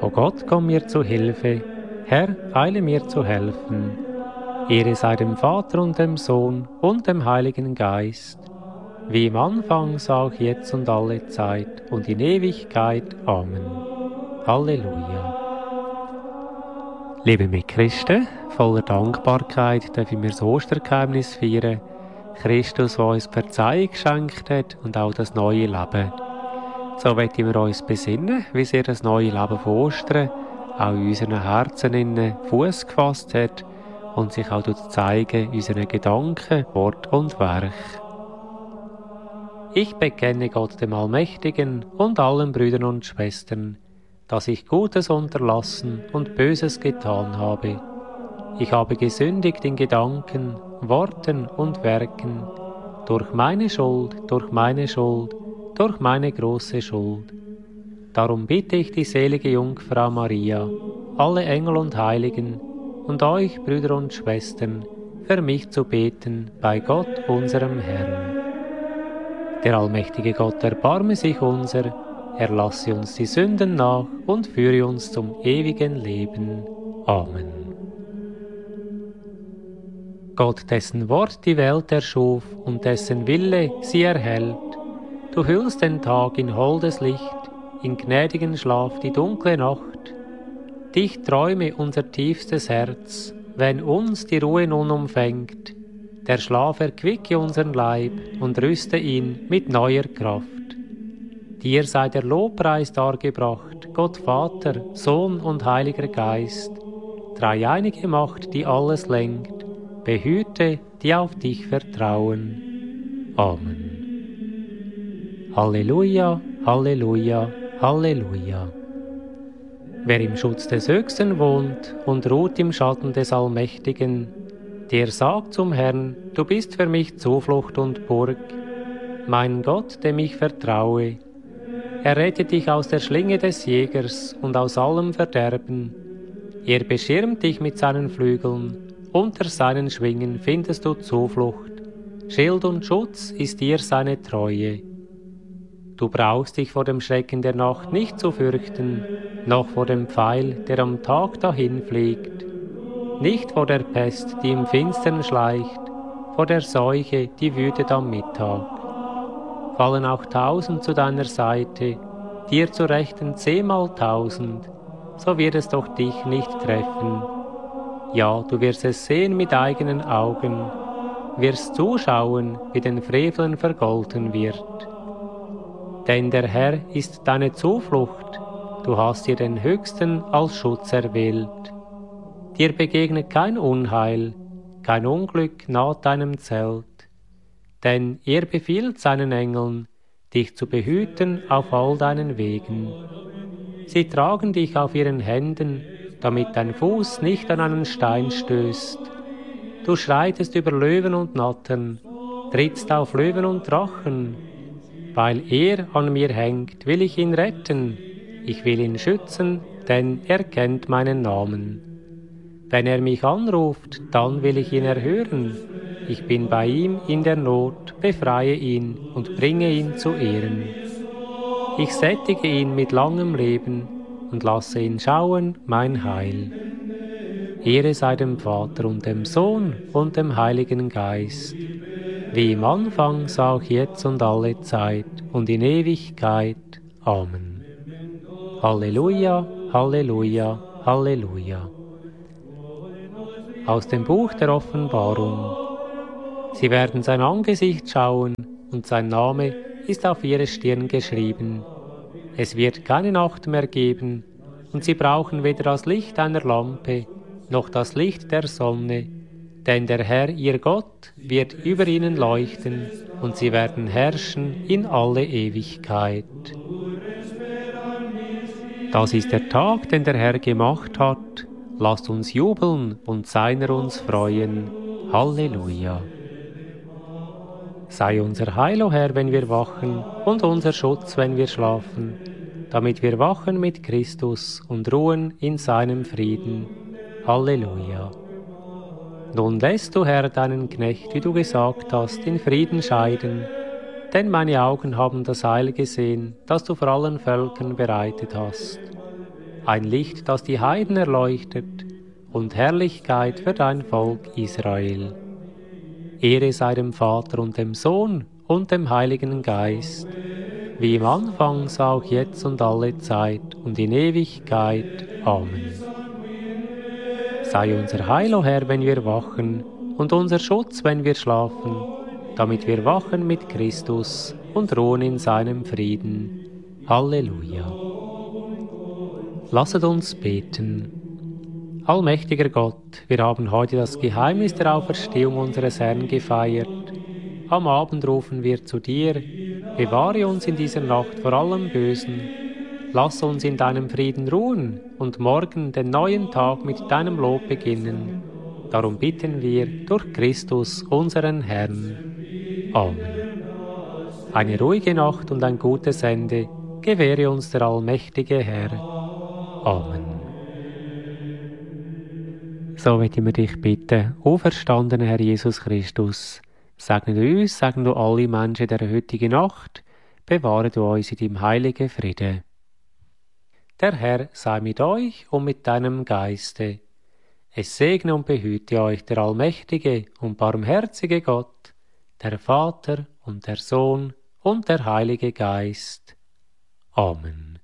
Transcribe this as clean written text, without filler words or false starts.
O Gott, komm mir zu Hilfe, Herr, eile mir zu helfen. Ehre sei dem Vater und dem Sohn und dem Heiligen Geist, wie im Anfang, so auch jetzt und alle Zeit und in Ewigkeit. Amen. Halleluja. Liebe Mitchristen, voller Dankbarkeit dürfen wir das Ostergeheimnis feiern. Christus, der uns Verzeihung geschenkt hat und auch das neue Leben. So wollen wir uns besinnen, wie sehr das neue Leben von Ostern auch in unseren Herzen Fuß gefasst hat und sich auch zeigen in unseren Gedanken, Wort und Werk. Ich bekenne Gott dem Allmächtigen und allen Brüdern und Schwestern, dass ich Gutes unterlassen und Böses getan habe. Ich habe gesündigt in Gedanken, Worten und Werken, durch meine Schuld, durch meine große Schuld. Darum bitte ich die selige Jungfrau Maria, alle Engel und Heiligen und euch, Brüder und Schwestern, für mich zu beten bei Gott, unserem Herrn. Der allmächtige Gott erbarme sich unser, er lasse uns die Sünden nach und führe uns zum ewigen Leben. Amen. Gott, dessen Wort die Welt erschuf und dessen Wille sie erhält, du hüllst den Tag in holdes Licht, in gnädigen Schlaf die dunkle Nacht. Dich träume unser tiefstes Herz, wenn uns die Ruhe nun umfängt. Der Schlaf erquicke unseren Leib und rüste ihn mit neuer Kraft. Dir sei der Lobpreis dargebracht, Gott Vater, Sohn und Heiliger Geist, dreieinige Macht, die alles lenkt, behüte, die auf dich vertrauen. Amen. Halleluja, Halleluja, Halleluja. Wer im Schutz des Höchsten wohnt und ruht im Schatten des Allmächtigen, der sagt zum Herrn, du bist für mich Zuflucht und Burg, mein Gott, dem ich vertraue. Er rettet dich aus der Schlinge des Jägers und aus allem Verderben. Er beschirmt dich mit seinen Flügeln, unter seinen Schwingen findest du Zuflucht. Schild und Schutz ist dir seine Treue. Du brauchst dich vor dem Schrecken der Nacht nicht zu fürchten, noch vor dem Pfeil, der am Tag dahinfliegt. Nicht vor der Pest, die im Finstern schleicht, vor der Seuche, die wütet am Mittag. Fallen auch 1000 zu deiner Seite, dir zu Rechten 10.000, so wird es doch dich nicht treffen. Ja, du wirst es sehen mit eigenen Augen, wirst zuschauen, wie den Frevlern vergolten wird. Denn der Herr ist deine Zuflucht, du hast dir den Höchsten als Schutz erwählt. Dir begegnet kein Unheil, kein Unglück naht deinem Zelt, denn er befiehlt seinen Engeln, dich zu behüten auf all deinen Wegen. Sie tragen dich auf ihren Händen, damit dein Fuß nicht an einen Stein stößt. Du schreitest über Löwen und Nattern, trittst auf Löwen und Drachen. Weil er an mir hängt, will ich ihn retten, ich will ihn schützen, denn er kennt meinen Namen. Wenn er mich anruft, dann will ich ihn erhören. Ich bin bei ihm in der Not, befreie ihn und bringe ihn zu Ehren. Ich sättige ihn mit langem Leben und lasse ihn schauen mein Heil. Ehre sei dem Vater und dem Sohn und dem Heiligen Geist, wie im Anfang, so auch jetzt und alle Zeit und in Ewigkeit. Amen. Halleluja, Halleluja, Halleluja. Aus dem Buch der Offenbarung. Sie werden sein Angesicht schauen, und sein Name ist auf ihre Stirn geschrieben. Es wird keine Nacht mehr geben, und sie brauchen weder das Licht einer Lampe, noch das Licht der Sonne, denn der Herr, ihr Gott, wird über ihnen leuchten, und sie werden herrschen in alle Ewigkeit. Das ist der Tag, den der Herr gemacht hat. Lasst uns jubeln und seiner uns freuen. Halleluja. Sei unser Heil, o Herr, wenn wir wachen, und unser Schutz, wenn wir schlafen, damit wir wachen mit Christus und ruhen in seinem Frieden. Halleluja. Nun lässt du, Herr, deinen Knecht, wie du gesagt hast, in Frieden scheiden, denn meine Augen haben das Heil gesehen, das du vor allen Völkern bereitet hast. ein Licht, das die Heiden erleuchtet, und Herrlichkeit für dein Volk Israel. Ehre sei dem Vater und dem Sohn und dem Heiligen Geist, wie im Anfang, so auch jetzt und alle Zeit und in Ewigkeit. Amen. Sei unser Heil, o Herr, wenn wir wachen, und unser Schutz, wenn wir schlafen, damit wir wachen mit Christus und ruhen in seinem Frieden. Halleluja. Lasset uns beten. Allmächtiger Gott, wir haben heute das Geheimnis der Auferstehung unseres Herrn gefeiert. Am Abend rufen wir zu dir, bewahre uns in dieser Nacht vor allem Bösen. Lass uns in deinem Frieden ruhen und morgen den neuen Tag mit deinem Lob beginnen. Darum bitten wir durch Christus, unseren Herrn. Amen. Eine ruhige Nacht und ein gutes Ende gewähre uns der allmächtige Herr. Amen. So möchten wir dich bitten, auferstandener Herr Jesus Christus, segne du uns, segne du alle Menschen der heutigen Nacht, bewahre du uns in deinem heiligen Frieden. Der Herr sei mit euch und mit deinem Geiste. Es segne und behüte euch der allmächtige und barmherzige Gott, der Vater und der Sohn und der Heilige Geist. Amen.